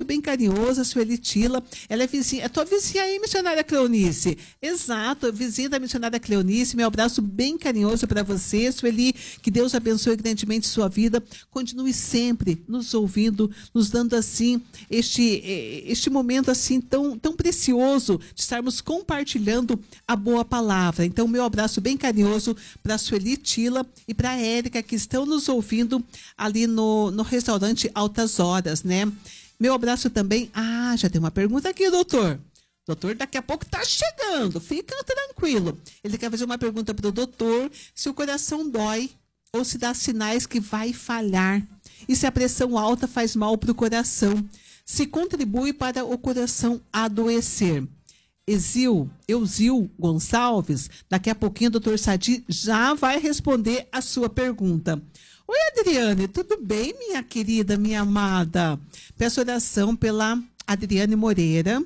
bem carinhoso, a Sueli Tila. Ela é vizinha, é tua vizinha aí, missionária Cleonice. Exato, vizinha da missionária Cleonice. Meu abraço bem carinhoso para você, Sueli. Que Deus abençoe grandemente sua vida. Continue sempre nos ouvindo, nos dando assim este momento assim tão precioso de estarmos compartilhando a boa palavra. Então, meu abraço bem carinhoso para a Sueli Tila e para a Érica, que estão nos ouvindo ali no restaurante Altas Horas, né? Meu abraço também. Já tem uma pergunta aqui, doutor. Doutor, daqui a pouco tá chegando. Fica tranquilo. Ele quer fazer uma pergunta para o doutor: se o coração dói ou se dá sinais que vai falhar. E se a pressão alta faz mal para o coração. Se contribui para o coração adoecer. Euzil Gonçalves, daqui a pouquinho o doutor Sadi já vai responder a sua pergunta. Oi, Adriane, tudo bem, minha querida, minha amada? Peço oração pela Adriane Moreira,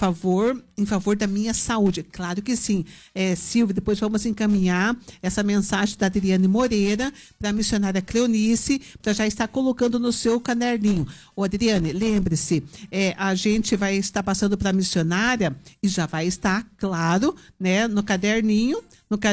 em favor da minha saúde. Claro que sim. Silvia, depois vamos encaminhar essa mensagem da Adriane Moreira para a missionária Cleonice, para já estar colocando no seu caderninho. Ô, Adriane, lembre-se, a gente vai estar passando para a missionária e já vai estar, claro, né, no caderninho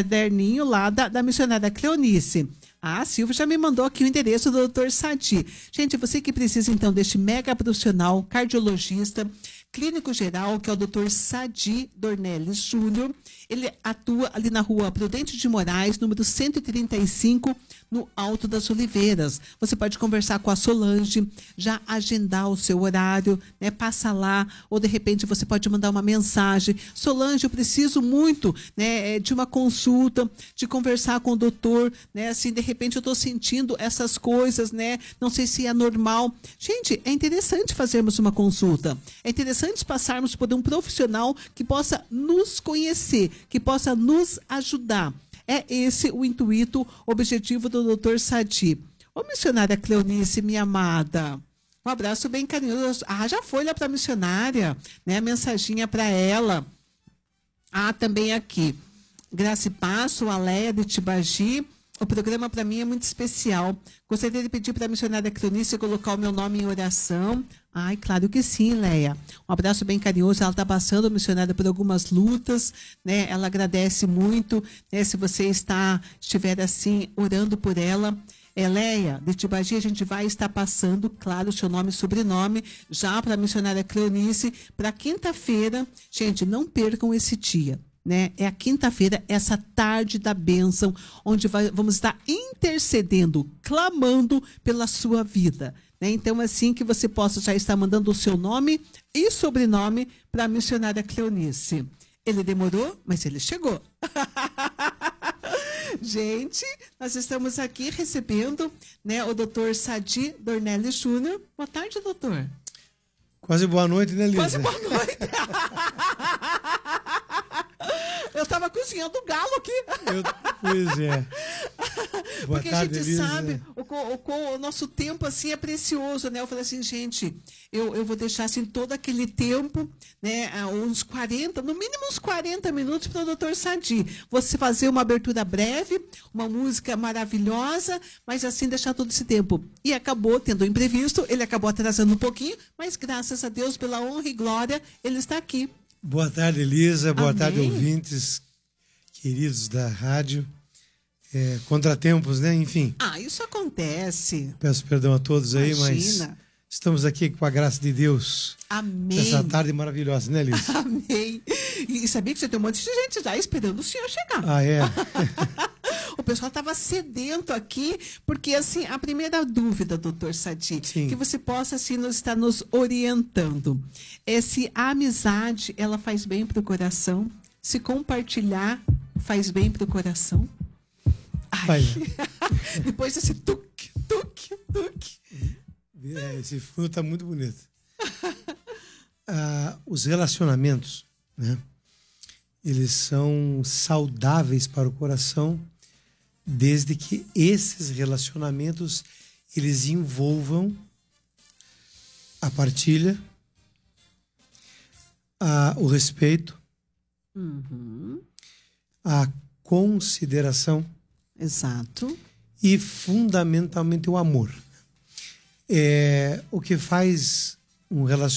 lá da missionária Cleonice. A Silvia já me mandou aqui o endereço do Dr. Sadi. Gente, você que precisa então deste mega profissional, cardiologista, clínico geral, que é o Dr. Sadi Dornelles Júnior. Ele atua ali na rua Prudente de Moraes, número 135, no Alto das Oliveiras. Você pode conversar com a Solange, já agendar o seu horário, né? Passa lá, ou de repente você pode mandar uma mensagem: Solange, eu preciso muito, né, de uma consulta, de conversar com o doutor, né? Assim, de repente eu estou sentindo essas coisas, né? Não sei se é normal. Gente, é interessante fazermos uma consulta. É interessante passarmos por um profissional que possa nos conhecer, que possa nos ajudar. É esse o intuito, o objetivo do Dr. Sadi. Ô, missionária Cleonice, minha amada, um abraço bem carinhoso. Já foi lá para a missionária, né? A mensaginha para ela. Também aqui. Graça e Paz, sou a Leia de Tibagi. O programa para mim é muito especial. Gostaria de pedir para a missionária Cleonice colocar o meu nome em oração. Claro que sim, Leia. Um abraço bem carinhoso. Ela está passando, missionária, por algumas lutas, né? Ela agradece muito, né? Se você estiver assim, orando por ela. Leia, de Tibagi, a gente vai estar passando, claro, o seu nome e sobrenome, já para a missionária Cleonice, para quinta-feira. Gente, não percam esse dia. Né? É a quinta-feira, essa tarde da bênção, onde vamos estar intercedendo, clamando pela sua vida. Né? Então, assim que você possa já estar mandando o seu nome e sobrenome para a missionária Cleonice. Ele demorou, mas ele chegou. Gente, nós estamos aqui recebendo, né, o Dr. Sadi Dornelles Júnior. Boa tarde, doutor. Quase boa noite, né, Lisa? Quase boa noite. Eu estava cozinhando o galo aqui. Pois é. Boa Porque tarde, a gente Elisa. sabe, o nosso tempo assim é precioso, né? Eu falei assim, gente, eu vou deixar assim todo aquele tempo, né? Uns 40, no mínimo uns 40 minutos para o doutor Sadi. Você fazer uma abertura breve, uma música maravilhosa, mas assim deixar todo esse tempo. E acabou tendo um imprevisto, ele acabou atrasando um pouquinho, mas graças a Deus, pela honra e glória, ele está aqui. Boa tarde, Elisa. Boa Amém. tarde, ouvintes queridos da rádio. Contratempos, né? Enfim. Isso acontece. Peço perdão a todos aí, Imagina. mas estamos aqui com a graça de Deus. Amém. Essa tarde maravilhosa, né, Elisa? Amém. E sabia que já tem um monte de gente já esperando o senhor chegar. É? O pessoal estava sedento aqui, porque assim, a primeira dúvida, doutor Sadi, que você possa assim, estar nos orientando, é se a amizade ela faz bem para o coração, se compartilhar faz bem para o coração. Depois desse tuque. Esse fundo está muito bonito. Os relacionamentos, né? Eles são saudáveis para o coração, desde que esses relacionamentos eles envolvam a partilha, o respeito, a consideração. Exato. E fundamentalmente o amor. O que faz um relacionamento